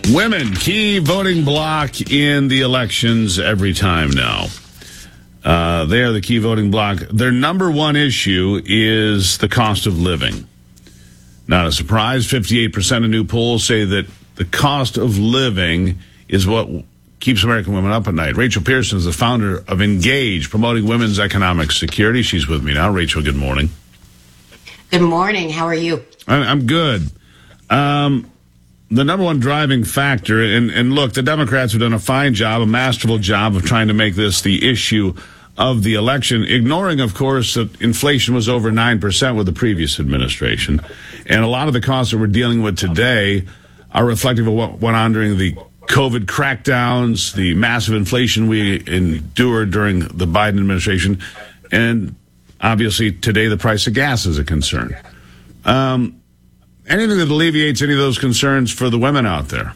Women, key voting bloc in the elections every time now. They are the key voting bloc. Their number one issue is the cost of living. Not a surprise, 58% of new polls say that the cost of living is what keeps American women up at night. Rachel Pearson is the founder of Engage, promoting women's economic security. She's with me now. Rachel, good morning. Good morning. How are you? I'm good. The number one driving factor, and look, the Democrats have done a fine job, a masterful job of trying to make this the issue of the election, ignoring, of course, that inflation was over 9% with the previous administration. And a lot of the costs that we're dealing with today are reflective of what went on during the COVID crackdowns, the massive inflation we endured during the Biden administration, and obviously today the price of gas is a concern. Anything that alleviates any of those concerns for the women out there?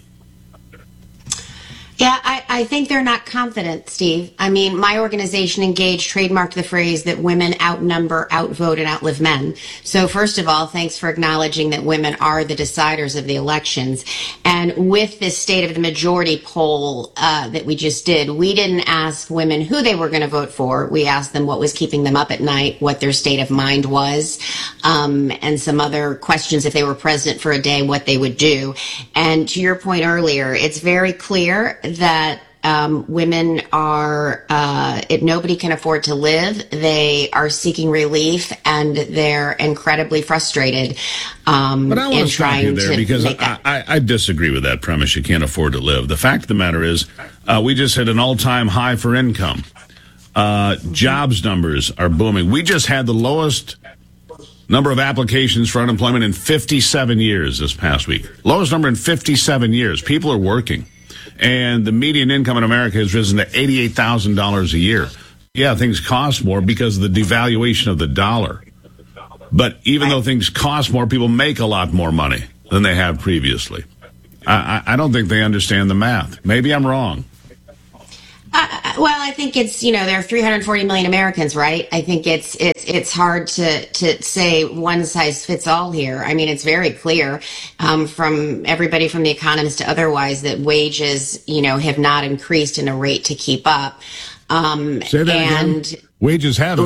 Yeah, I think they're not confident, Steve. I mean, my organization, Engage, trademarked the phrase that women outnumber, outvote, and outlive men. So first of all, thanks for acknowledging that women are the deciders of the elections. And with this State of the Majority poll that we just did, we didn't ask women who they were going to vote for. We asked them what was keeping them up at night, what their state of mind was, and some other questions if they were president for a day, what they would do. And to your point earlier, it's very clear that women are, nobody can afford to live. They are seeking relief, and they're incredibly frustrated but I want in to stop trying you there to because make that. I disagree with that premise. You can't afford to live. The fact of the matter is we just hit an all-time high for income. Jobs numbers are booming. We just had the lowest number of applications for unemployment in 57 years this past week. Lowest number in 57 years. People are working. And the median income in America has risen to $88,000 a year. Yeah, things cost more because of the devaluation of the dollar. But even though things cost more, people make a lot more money than they have previously. I don't think they understand the math. Maybe I'm wrong. Well, I think it's, there are 340 million Americans, right? I think it's hard to say one size fits all here. I mean, it's very clear from everybody from the economists to otherwise that wages, have not increased in a rate to keep up. Say that again. Wages have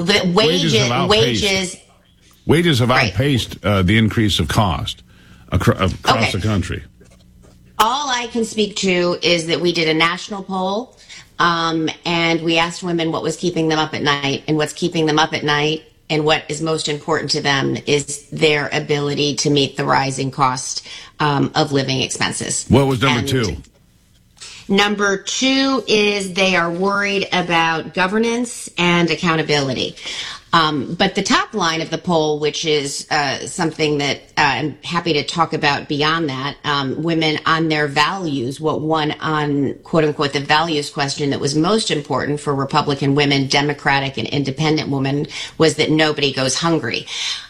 outpaced the increase of cost across the country. All I can speak to is that we did a national poll. And we asked women what was keeping them up at night, and what's keeping them up at night and what is most important to them is their ability to meet the rising cost of living expenses. What was number two? Number two is they are worried about governance and accountability. But the top line of the poll, which is something that I'm happy to talk about beyond that, women on their values, what won on, quote unquote, the values question that was most important for Republican women, Democratic and independent women, was that nobody goes hungry.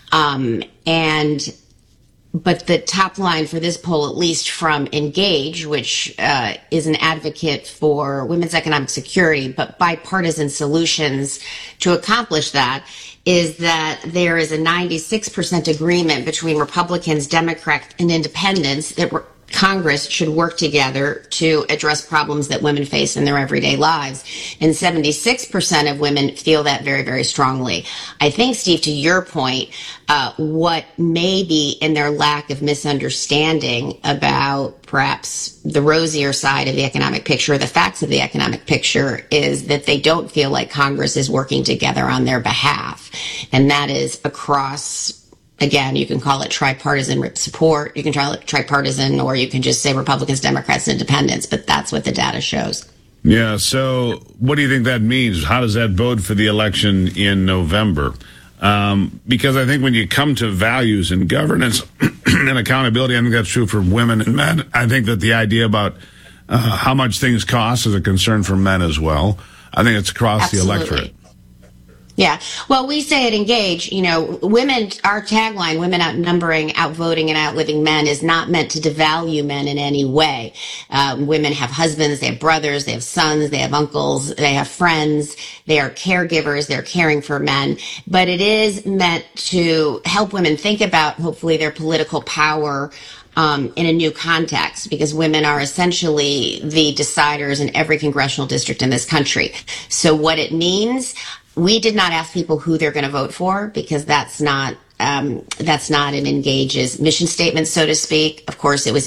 But the top line for this poll, at least from Engage, which is an advocate for women's economic security, but bipartisan solutions to accomplish that, is that there is a 96% agreement between Republicans, Democrats, and independents that Congress should work together to address problems that women face in their everyday lives. And 76% of women feel that very, very strongly. I think, Steve, to your point, what may be in their lack of misunderstanding about perhaps the rosier side of the economic picture, the facts of the economic picture, is that they don't feel like Congress is working together on their behalf. And that is across, again, you can call it tripartisan support, you can call it tripartisan, or you can just say Republicans, Democrats, and independents, but that's what the data shows. Yeah, so what do you think that means? How does that bode for the election in November? Because I think when you come to values and governance and accountability, I think that's true for women and men. I think that the idea about how much things cost is a concern for men as well. I think it's across the electorate. Yeah. Well, we say at Engage, women, our tagline, women outnumbering, outvoting, and outliving men, is not meant to devalue men in any way. Women have husbands, they have brothers, they have sons, they have uncles, they have friends, they are caregivers, they're caring for men. But it is meant to help women think about, hopefully, their political power in a new context, because women are essentially the deciders in every congressional district in this country. So what it means, we did not ask people who they're going to vote for, because that's not an Engage's mission statement, so to speak. Of course, it was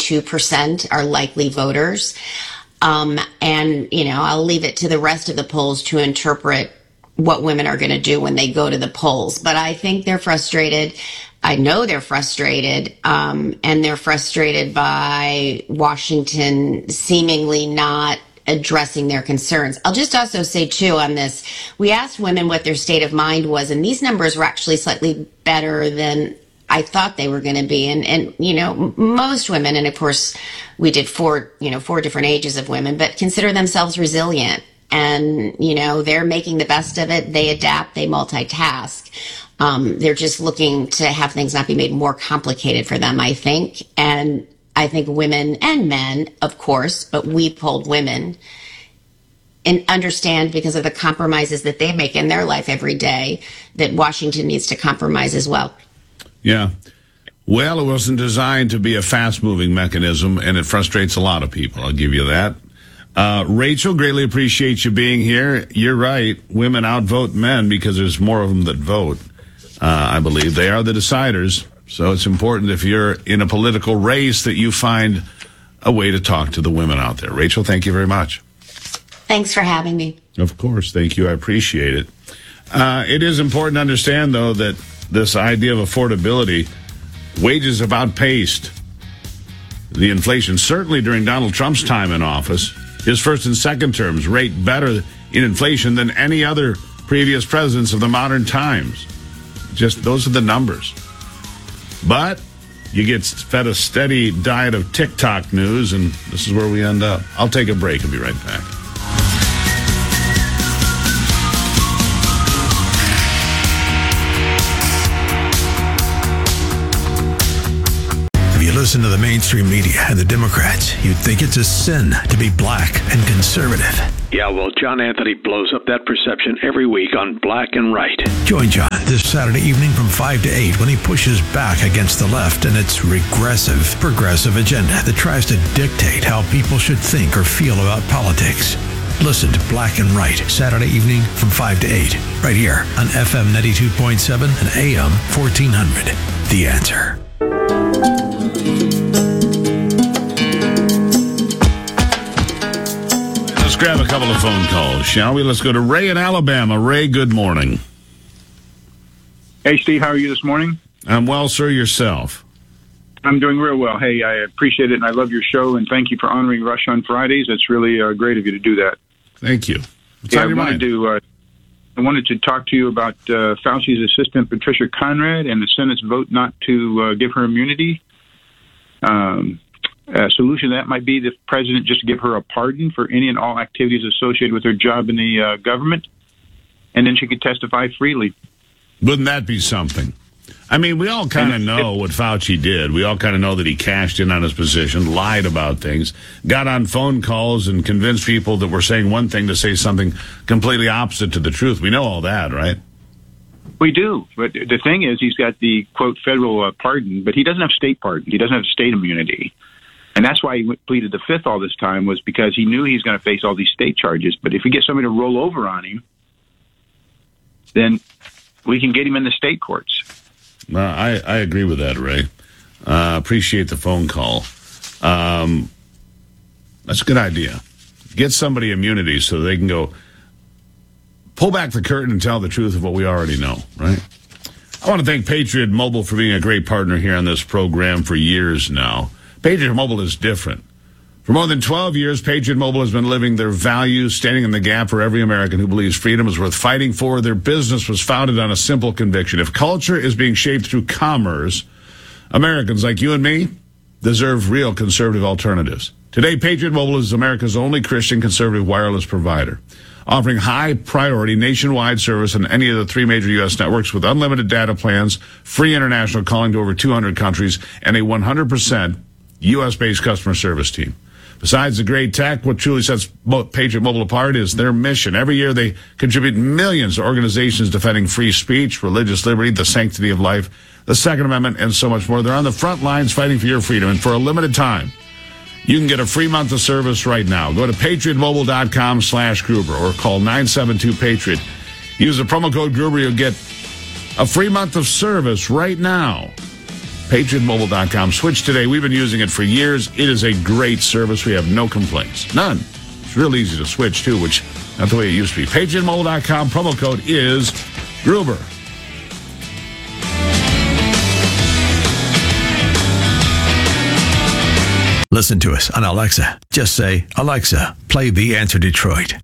82% are likely voters. And, I'll leave it to the rest of the polls to interpret what women are going to do when they go to the polls. But I think they're frustrated. I know they're frustrated, and they're frustrated by Washington seemingly not addressing their concerns. I'll just also say, too, on this, we asked women what their state of mind was, and these numbers were actually slightly better than I thought they were going to be. And most women, and of course, we did four different ages of women, but consider themselves resilient. And, they're making the best of it. They adapt, they multitask. They're just looking to have things not be made more complicated for them, I think. And I think women and men, of course, but we polled women, and understand, because of the compromises that they make in their life every day, that Washington needs to compromise as well. Yeah. Well, it wasn't designed to be a fast-moving mechanism, and it frustrates a lot of people. I'll give you that. Rachel, greatly appreciate you being here. You're right. Women outvote men because there's more of them that vote. I believe they are the deciders. So it's important, if you're in a political race, that you find a way to talk to the women out there. Rachel, thank you very much. Thanks for having me. Of course. Thank you. I appreciate it. It is important to understand, though, that this idea of affordability, wages have outpaced the inflation, certainly during Donald Trump's time in office. His first and second terms rate better in inflation than any other previous presidents of the modern times. Just those are the numbers. But you get fed a steady diet of TikTok news, and this is where we end up. I'll take a break and be right back. Listen to the mainstream media and the Democrats, you'd think it's a sin to be black and conservative. Yeah, well, John Anthony blows up that perception every week on Black and Right. Join John this Saturday evening from 5 to 8 when he pushes back against the left and its progressive agenda that tries to dictate how people should think or feel about politics. Listen to Black and Right Saturday evening from 5 to 8 right here on FM 92.7 and AM 1400. The Answer. Let's grab a couple of phone calls, shall we? Let's go to Ray in Alabama. Ray, good morning. Hey, Steve, how are you this morning? I'm well, sir. Yourself? I'm doing real well. Hey, I appreciate it, and I love your show, and thank you for honoring Rush on Fridays. It's really great of you to do that. Thank you. What's I on your mind? wanted to talk to you about Fauci's assistant, Patricia Conrad, and the Senate's vote not to give her immunity. A solution to that might be the president just give her a pardon for any and all activities associated with her job in the government, and then she could testify freely. Wouldn't that be something? I mean, we all kind of know what Fauci did. We all kind of know that he cashed in on his position, lied about things, got on phone calls and convinced people that were saying one thing to say something completely opposite to the truth. We know all that, right? We do. But the thing is, he's got the, quote, federal pardon, but he doesn't have state pardon. He doesn't have state immunity. And that's why he pleaded the fifth all this time, was because he knew he was going to face all these state charges. But if we get somebody to roll over on him, then we can get him in the state courts. I agree with that, Ray. Appreciate the phone call. That's a good idea. Get somebody immunity so they can go pull back the curtain and tell the truth of what we already know, right? I want to thank Patriot Mobile for being a great partner here on this program for years now. Patriot Mobile is different. For more than 12 years, Patriot Mobile has been living their values, standing in the gap for every American who believes freedom is worth fighting for. Their business was founded on a simple conviction. If culture is being shaped through commerce, Americans like you and me deserve real conservative alternatives. Today, Patriot Mobile is America's only Christian conservative wireless provider, offering high-priority nationwide service on any of the three major U.S. networks with unlimited data plans, free international calling to over 200 countries, and a 100% U.S.-based customer service team. Besides the great tech, what truly sets Patriot Mobile apart is their mission. Every year they contribute millions to organizations defending free speech, religious liberty, the sanctity of life. the Second Amendment, and so much more. They're on the front lines fighting for your freedom. And for a limited time, you can get a free month of service right now. Go to patriotmobile.com/Gruber or call 972-PATRIOT. Use the promo code Gruber. You'll get a free month of service right now. PatriotMobile.com. Switch today. We've been using it for years. It is a great service. We have no complaints. None. It's real easy to switch, too, which not the way it used to be. PatriotMobile.com. Promo code is Gruber. Listen to us on Alexa. Just say, Alexa, play The Answer Detroit.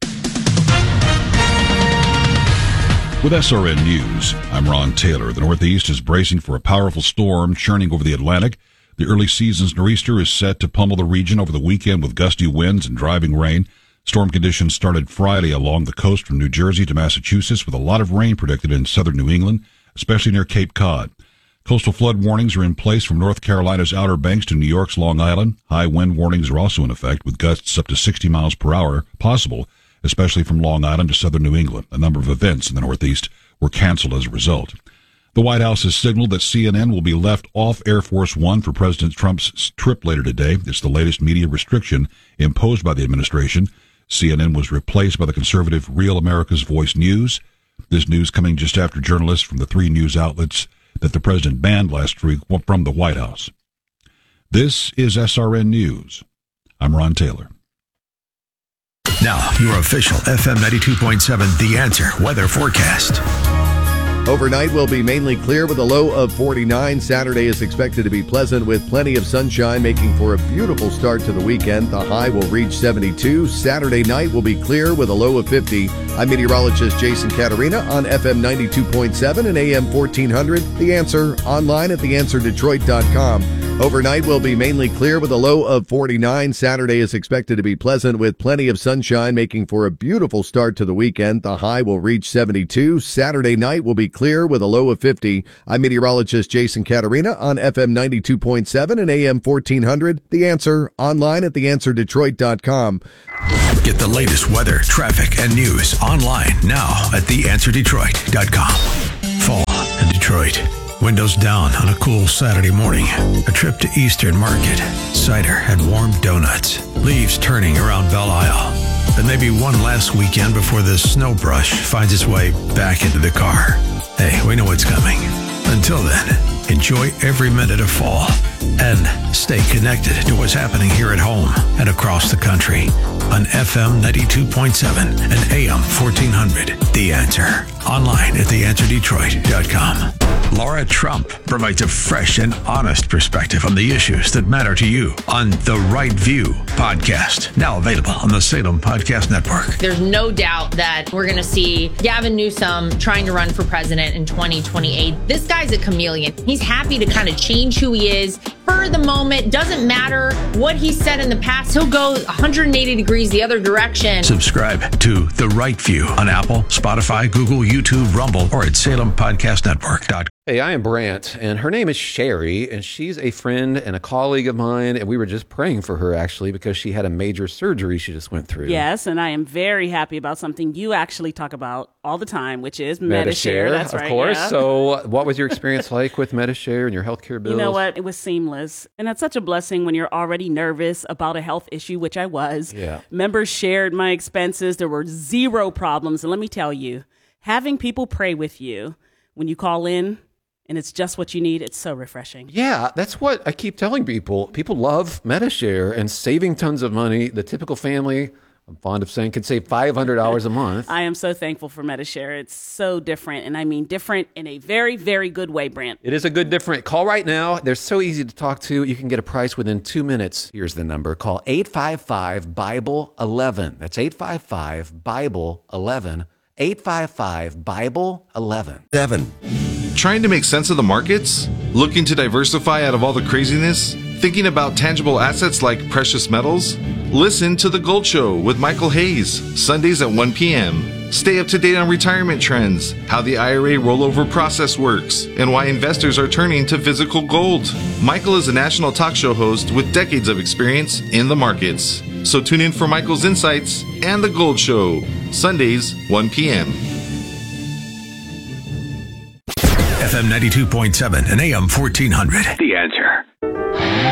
With SRN News, I'm Ron Taylor. The Northeast is bracing for a powerful storm churning over the Atlantic. The early season's nor'easter is set to pummel the region over the weekend with gusty winds and driving rain. Storm conditions started Friday along the coast from New Jersey to Massachusetts, with a lot of rain predicted in southern New England, especially near Cape Cod. Coastal flood warnings are in place from North Carolina's Outer Banks to New York's Long Island. High wind warnings are also in effect, with gusts up to 60 miles per hour possible, especially from Long Island to southern New England. A number of events in the Northeast were canceled as a result. The White House has signaled that CNN will be left off Air Force One for President Trump's trip later today. It's the latest media restriction imposed by the administration. CNN was replaced by the conservative Real America's Voice News. This news coming just after journalists from the three news outlets that the president banned last week from the White House. This is SRN News. I'm Ron Taylor. Now, your official FM 92.7 The Answer weather forecast. Overnight will be mainly clear with a low of 49. Saturday is expected to be pleasant with plenty of sunshine, making for a beautiful start to the weekend. The high will reach 72. Saturday night will be clear with a low of 50. I'm meteorologist Jason Caterina on FM 92.7 and AM 1400. The Answer, online at theanswerdetroit.com. Overnight will be mainly clear with a low of 49. Saturday is expected to be pleasant with plenty of sunshine, making for a beautiful start to the weekend. The high will reach 72. Saturday night will be clear with a low of 50. I'm meteorologist Jason Caterina on FM 92.7 and AM 1400. The Answer, online at theanswerdetroit.com. Get the latest weather, traffic, and news online now at theanswerdetroit.com. Fall in Detroit. Windows down on a cool Saturday morning. A trip to Eastern Market. Cider and warm donuts. Leaves turning around Belle Isle. Then maybe one last weekend before the snow brush finds its way back into the car. Hey, we know what's coming. Until then, enjoy every minute of fall and stay connected to what's happening here at home and across the country on FM 92.7 and AM 1400. The Answer. Online at theanswerdetroit.com. Laura Trump provides a fresh and honest perspective on the issues that matter to you on The Right View podcast, now available on the Salem Podcast Network. There's no doubt that we're going to see Gavin Newsom trying to run for president in 2028. This guy's a chameleon. He's happy to kind of change who he is for the moment. Doesn't matter what he said in the past. He'll go 180 degrees the other direction. Subscribe to The Right View on Apple, Spotify, Google, YouTube, Rumble, or at SalemPodcastNetwork.com. Hey, I am Brant, and her name is Sherry, and she's a friend and a colleague of mine, and we were just praying for her, actually, because she had a major surgery she just went through. Yes, and I am very happy about something you actually talk about all the time, which is Medi-Share. That's right. Of course. Yeah. So what was your experience like with Medi-Share and your healthcare bills? You know what? It was seamless, and that's such a blessing when you're already nervous about a health issue, which I was. Yeah. Members shared my expenses. There were zero problems, and let me tell you, having people pray with you when you call in, and it's just what you need. It's so refreshing. Yeah, that's what I keep telling people. People love Medi-Share and saving tons of money. The typical family, I'm fond of saying, can save $500 a month. I am so thankful for Medi-Share. It's so different, and I mean different in a very, very good way, Brant. It is a good different. Call right now. They're so easy to talk to. You can get a price within 2 minutes. Here's the number. Call 855-BIBLE-11. That's 855-BIBLE-11. 855-BIBLE-11. 7. Trying to make sense of the markets? Looking to diversify out of all the craziness? Thinking about tangible assets like precious metals? Listen to The Gold Show with Michael Hayes, Sundays at 1 p.m. Stay up to date on retirement trends, how the IRA rollover process works, and why investors are turning to physical gold. Michael is a national talk show host with decades of experience in the markets. So tune in for Michael's insights and The Gold Show, Sundays, 1 p.m. FM 92.7 and AM 1400. The Answer.